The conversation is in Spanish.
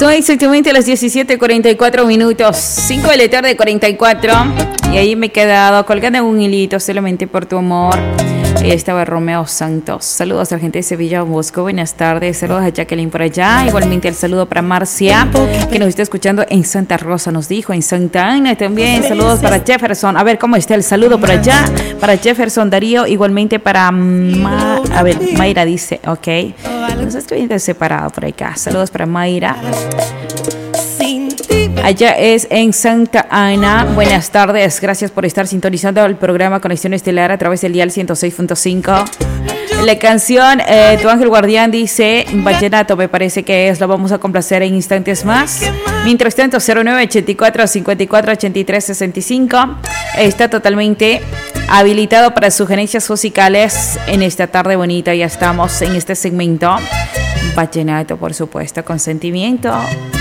Son exactamente las 17:44 minutos, 5 de la tarde 44. Y ahí me he quedado colgando en un hilito solamente por tu amor. Ahí estaba Romeo Santos. Saludos a la gente de Sevilla, Bosco. Buenas tardes. Saludos a Jacqueline por allá. Igualmente el saludo para Marcia, que nos está escuchando en Santa Rosa, nos dijo. En Santa Ana también. Saludos para Jefferson. A ver cómo está el saludo por allá. Para Jefferson Darío. Igualmente para Mayra dice, ok. Nos estoy viendo separado por acá. Saludos para Mayra. Allá es en Santa Ana. Buenas tardes, gracias por estar sintonizando el programa Conexión Estelar a través del dial 106.5. La canción Tu Ángel Guardián dice Vallenato, me parece que es, lo vamos a complacer en instantes más. Mientras tanto, 0984 54 83 65 está totalmente habilitado para sugerencias musicales en esta tarde bonita. Ya estamos en este segmento Vallenato, por supuesto, con sentimiento.